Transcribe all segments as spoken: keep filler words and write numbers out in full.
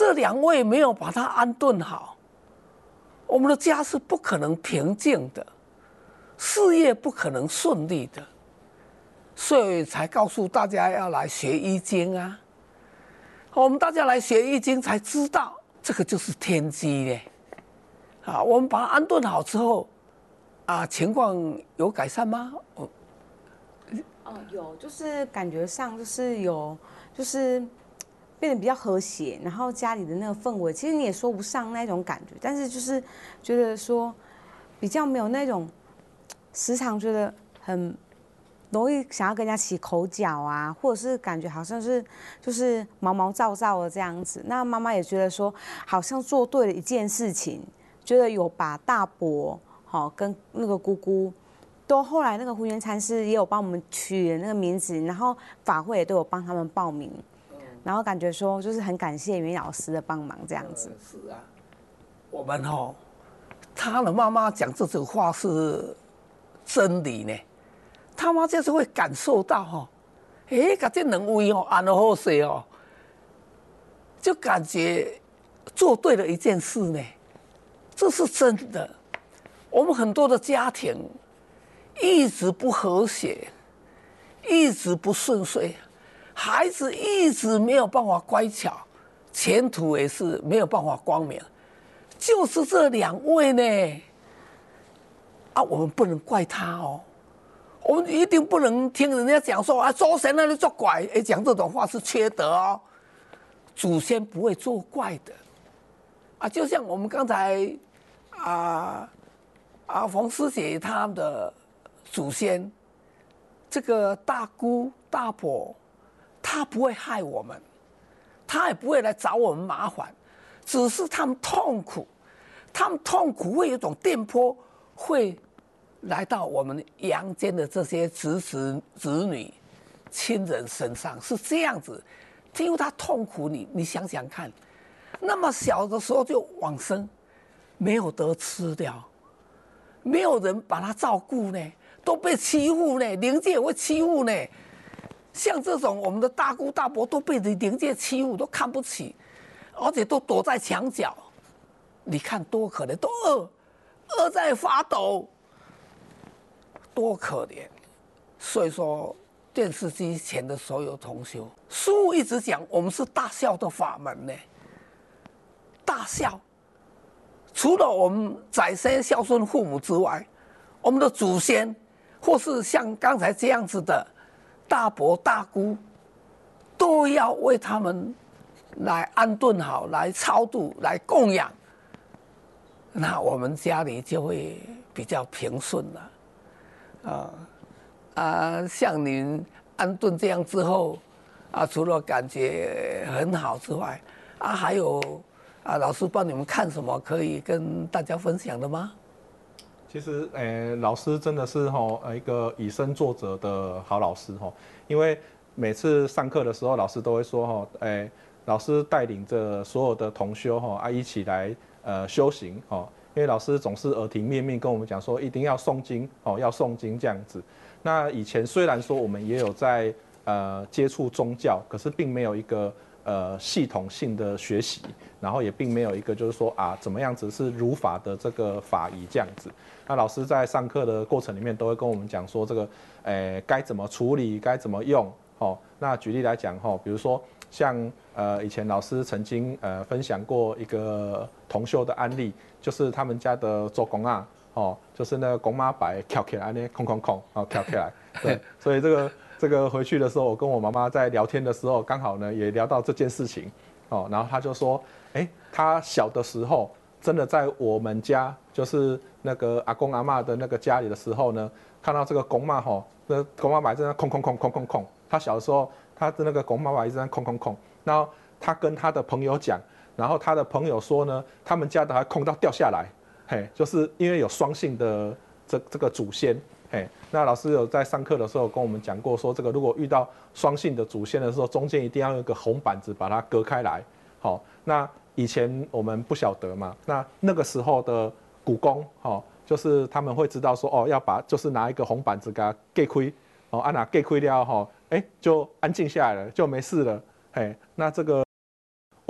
这两位没有把他安顿好，我们的家是不可能平静的，事业不可能顺利的，所以才告诉大家要来学易经啊。我们大家来学易经才知道，这个就是天机嘞。啊，我们把它安顿好之后，啊，情况有改善吗？哦， 哦，有，就是感觉上就是有，就是变得比较和谐，然后家里的那个氛围，其实你也说不上那种感觉，但是就是觉得说比较没有那种时常觉得很容易想要跟人家起口角啊，或者是感觉好像是就是毛毛躁躁的这样子。那妈妈也觉得说，好像做对了一件事情，觉得有把大伯好跟那个姑姑。都后来那个胡元禅师也有帮我们取了那个名字，然后法会也都有帮他们报名，然后感觉说就是很感谢袁老师的帮忙这样子。 呃、是啊，我们哦，他的妈妈讲这种话是真理呢，他妈就是会感受到哈、哦，哎，把这两位哦安得好势哦，就感觉做对了一件事呢，这是真的。我们很多的家庭。一直不和谐，一直不顺遂，孩子一直没有办法乖巧，前途也是没有办法光明，就是这两位呢，啊，我们不能怪他哦，我们一定不能听人家讲说啊，周神那里作怪，哎，讲这种话是缺德哦，祖先不会作怪的，啊，就像我们刚才啊啊冯师姐他的。祖先，这个大姑大伯，他不会害我们，他也不会来找我们麻烦，只是他们痛苦，他们痛苦会有一种电波会来到我们阳间的这些子子子女、亲人身上，是这样子。因为他痛苦你，你想想看，那么小的时候就往生，没有得吃掉，没有人把他照顾呢。都被欺负呢，灵界也会欺负呢。像这种我们的大姑大伯都被灵界欺负，都看不起，而且都躲在墙角。你看多可怜，都饿，饿在发抖，多可怜。所以说，电视机前的所有同修，书一直讲我们是大孝的法门呢。大孝，除了我们宰生孝顺父母之外，我们的祖先。或是像刚才这样子的大伯大姑，都要为他们来安顿好，来超度，来供养，那我们家里就会比较平顺了。啊啊，像您安顿这样之后，啊，除了感觉很好之外，啊，还有啊，老师帮你们看什么可以跟大家分享的吗？ 其实，诶，老师真的是哈一个以身作则的好老师哈，因为每次上课的时候，老师都会说哈，诶，老师带领着所有的同修哈啊一起来呃修行哈，因为老师总是耳提面命跟我们讲说，一定要诵经哦，要诵经这样子。那以前虽然说我们也有在呃接触宗教，可是并没有一个呃系统性的学习，然后也并没有一个就是说啊怎么样子是如法的这个法仪这样子。那老师在上课的过程里面都会跟我们讲说这个，诶该怎么处理，该怎么用，哦。那举例来讲，哈，比如说像呃以前老师曾经呃分享过一个同修的案例，就是他们家的做公啊，哦，就是那个公妈白翘起来呢，空空空，哦翘起来，对，所以这个这个回去的时候，我跟我妈妈在聊天的时候，刚好呢也聊到这件事情，哦，然后他就说，哎，他小的时候。真的在我们家，就是那个阿公阿嬷的那个家里的时候呢，看到这个公妈吼，那公妈白在那空空空空空空。他小的时候，他的那个公妈白一直在空空空。然后他跟他的朋友讲，然后他的朋友说呢，他们家的还空到掉下来，嘿，就是因为有双姓的这这个祖先，嘿。那老师有在上课的时候跟我们讲过，说这个如果遇到双姓的祖先的时候，中间一定要用一个红板子把它隔开来，好，那。以前我们不晓得嘛，那那个时候的古公，哦，就是他们会知道说，哦，要把就是拿一个红板子给它盖开，哦，按哪盖开了哈，哎，就安静下来了，就没事了，哎，那这个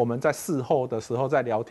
我们在事后的时候在聊天。